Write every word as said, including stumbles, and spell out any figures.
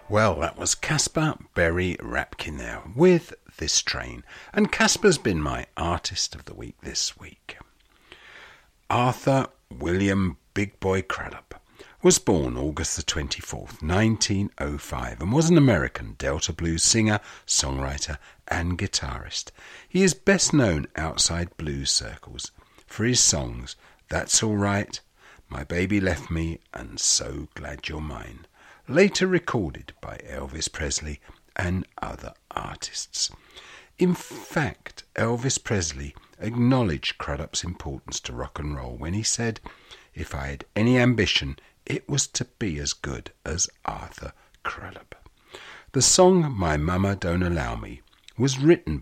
Well, that was Caspar Berry Rapkin there with This Train, and Caspar's been my artist of the week this week. Arthur William Big Boy Crudup was born August the twenty-fourth, nineteen oh five, and was an American Delta blues singer, songwriter and guitarist. He is best known outside blues circles for his songs That's All Right, My Baby Left Me and So Glad You're Mine, later recorded by Elvis Presley and other artists. In fact, Elvis Presley acknowledged Crudup's importance to rock and roll when he said, "If I had any ambition, it was to be as good as Arthur Crudup." The song My Mama Don't Allow Me was written